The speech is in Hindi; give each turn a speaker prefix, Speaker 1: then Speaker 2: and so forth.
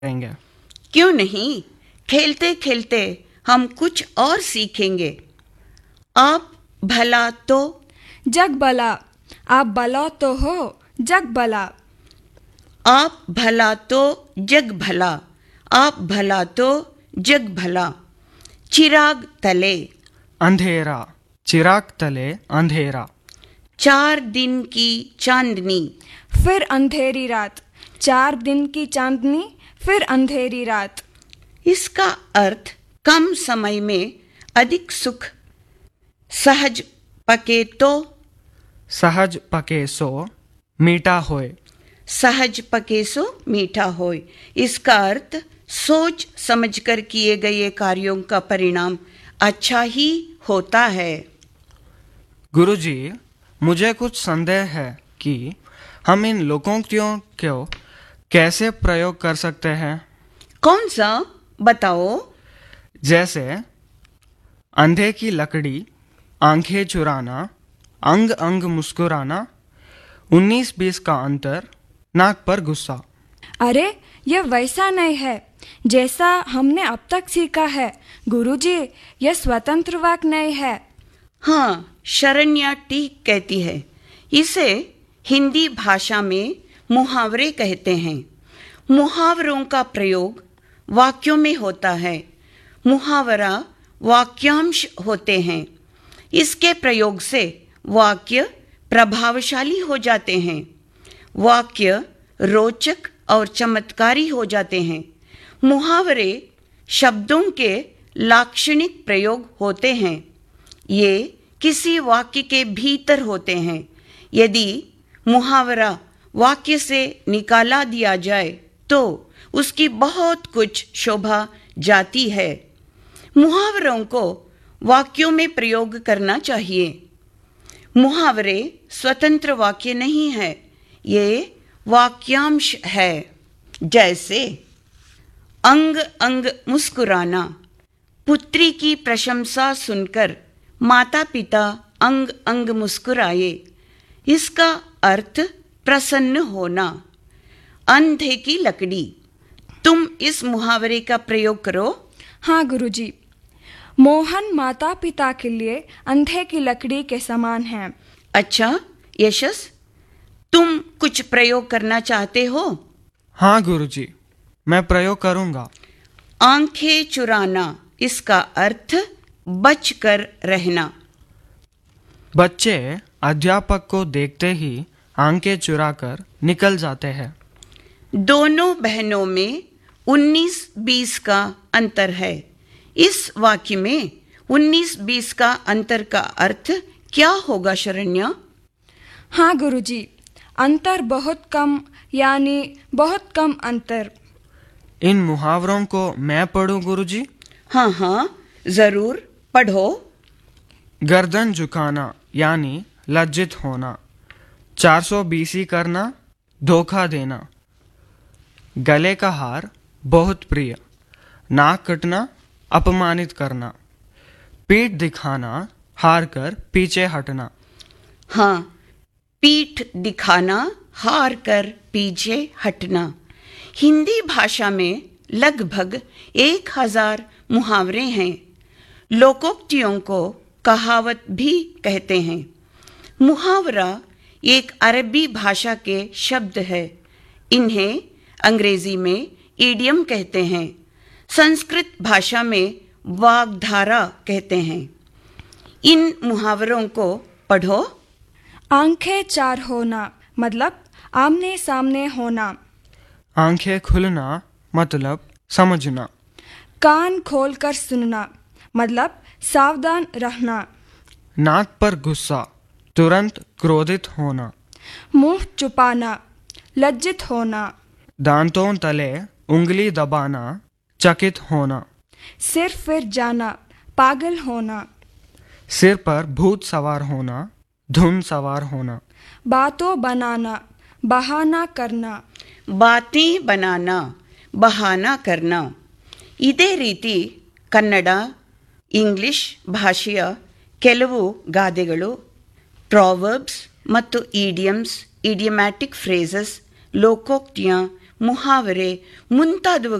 Speaker 1: करेंगे।
Speaker 2: क्यों नहीं, खेलते खेलते हम कुछ और सीखेंगे। आप भला तो
Speaker 3: जग भला, आप भला तो हो जग भला।
Speaker 2: आप भला तो जग भला, आप भला तो जग भला। चिराग तले,
Speaker 1: अंधेरा, चिराग तले अंधेरा।
Speaker 2: 4 दिन की चांदनी,
Speaker 3: फिर अंधेरी रात, 4 दिन की चांदनी फिर अंधेरी रात।
Speaker 2: इसका अर्थ कम समय में अधिक सुख। सहज पके तो,
Speaker 1: सहज पके सो मीठा होए।
Speaker 2: सहज पके सो मीठा होए। इसका अर्थ सोच समझकर किए गए कार्यों का परिणाम अच्छा ही होता है।
Speaker 1: गुरुजी, मुझे कुछ संदेह है कि हम इन लोकोक्तियों को कैसे प्रयोग कर सकते हैं।
Speaker 2: कौन सा बताओ।
Speaker 1: जैसे अंधे की लकड़ी, आंखें चुराना, अंग अंग मुस्कुराना, 19-20 का अंतर, नाक पर गुस्सा।
Speaker 3: अरे यह वैसा नहीं है जैसा हमने अब तक सीखा है गुरुजी, यह स्वतंत्र वाक्य नहीं है।
Speaker 2: हाँ, शरण्या ठीक कहती है। इसे हिंदी भाषा में मुहावरे कहते हैं। मुहावरों का प्रयोग वाक्यों में होता है। मुहावरा वाक्यांश होते हैं। इसके प्रयोग से वाक्य प्रभावशाली हो जाते हैं। वाक्य रोचक और चमत्कारी हो जाते हैं। मुहावरे शब्दों के लाक्षणिक प्रयोग होते हैं। ये किसी वाक्य के भीतर होते हैं। यदि मुहावरा वाक्य से निकाला दिया जाए तो उसकी बहुत कुछ शोभा जाती है। मुहावरों को वाक्यों में प्रयोग करना चाहिए। मुहावरे स्वतंत्र वाक्य नहीं है, ये वाक्यांश है। जैसे अंग अंग मुस्कुराना, पुत्री की प्रशंसा सुनकर माता पिता अंग अंग मुस्कुराए। इसका अर्थ प्रसन्न होना। अंधे की लकड़ी, तुम इस मुहावरे का प्रयोग करो।
Speaker 3: हाँ गुरुजी, मोहन माता पिता के लिए अंधे की लकड़ी के समान है।
Speaker 2: अच्छा यशस, तुम कुछ प्रयोग करना चाहते हो?
Speaker 1: हाँ गुरुजी, मैं प्रयोग करूँगा।
Speaker 2: आंखें चुराना, इसका अर्थ बचकर रहना।
Speaker 1: बच्चे अध्यापक को देखते ही आंखें चुराकर निकल जाते हैं।
Speaker 2: दोनों बहनों में 19-20 का अंतर है। इस वाक्य में 19-20 का अंतर का अर्थ क्या होगा शरण्या?
Speaker 3: हाँ गुरुजी, अंतर बहुत कम, यानी बहुत कम अंतर।
Speaker 1: इन मुहावरों को मैं पढ़ूं गुरुजी?
Speaker 2: हाँ हाँ जरूर पढ़ो।
Speaker 1: गर्दन झुकाना यानी लज्जित होना, 420 करना, धोखा देना। गले का हार बहुत प्रिय, नाक कटना, अपमानित करना। पीठ दिखाना, हार कर पीछे हटना।
Speaker 2: हाँ, पीठ दिखाना, हार कर पीछे हटना। हिंदी भाषा में लगभग 1000 मुहावरे हैं। लोकोक्तियों को कहावत भी कहते हैं। मुहावरा एक अरबी भाषा के शब्द है। इन्हें अंग्रेजी में इडियम कहते हैं। संस्कृत भाषा में वाग्धारा कहते हैं। इन मुहावरों को पढ़ो।
Speaker 3: आंखें चार होना मतलब आमने सामने होना।
Speaker 1: आंखें खुलना मतलब समझना।
Speaker 3: कान खोलकर सुनना मतलब सावधान रहना।
Speaker 1: नाक पर गुस्सा, तुरंत क्रोधित होना।
Speaker 3: मुंह छुपाना, लज्जित होना।
Speaker 1: दांतों तले उंगली दबाना, चकित होना।
Speaker 3: सिर फिर जाना, पागल होना।
Speaker 1: सिर पर भूत सवार होना, धुन सवार होना।
Speaker 3: बातों बनाना, बहाना करना।
Speaker 2: बातें बनाना, बहाना करना। ಇದೇ ರೀತಿ ಕನ್ನಡ, ಇಂಗ್ಲಿಷ್ ಭಾಷೆಯ ಕೆಲವು ಗಾದೆಗಳು, ಪ್ರಾವರ್ಬ್ಸ್ ಮತ್ತು ಈಡಿಯಮ್ಸ್, ಇಡಿಯಮ್ಯಾಟಿಕ್ ಫ್ರೇಸಸ್, ಲೋಕೋಕ್ತಿಯ ಮುಹಾವರೆ ಮುಂತಾದವು